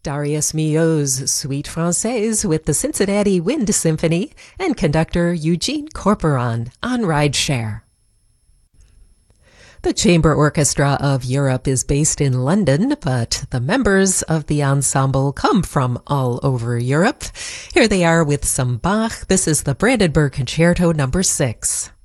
Darius Milhaud's Suite Française with the Cincinnati Wind Symphony and conductor Eugene Corporon on Rideshare. The Chamber Orchestra of Europe is based in London, but the members of the ensemble come from all over Europe. Here they are with some Bach. This is the Brandenburg Concerto No. 6.